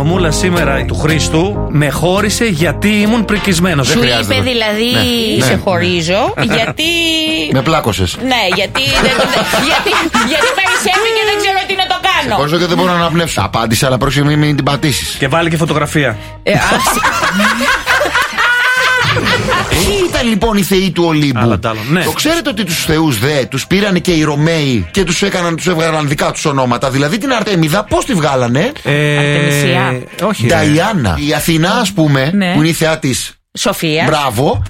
αστυνομούλα σήμερα του Χρήστου με χώρισε γιατί ήμουν πρικισμένος. Σου είπε δηλαδή σε χωρίζω γιατί. Με πλάκωσες. Ναι, γιατί περισσεύει και δεν ξέρω τι να το κάνω. Χωρίς και δεν μπορώ να αναπνεύσω. Απάντησε, αλλά πρόσεχε μην την πατήσεις. Και βάλει και φωτογραφία. Ποιοι ήταν λοιπόν οι θεοί του Ολύμπου? Ναι. Το ξέρετε ότι τους θεούς τους πήρανε και οι Ρωμαίοι και τους έβγαλαν δικά τους ονόματα. Δηλαδή την Αρτέμιδα πώς τη βγάλανε? Αρτεμισία. Όχι. Νταϊάννα. Η Αθηνά, ας πούμε, που είναι η θεά της Σοφία. Μπράβο.